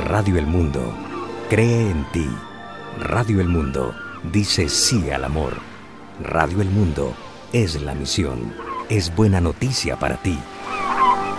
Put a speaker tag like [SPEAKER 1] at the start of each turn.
[SPEAKER 1] Radio El Mundo cree en ti. Radio El Mundo dice sí al amor. Radio El Mundo es la misión. Es buena noticia para ti.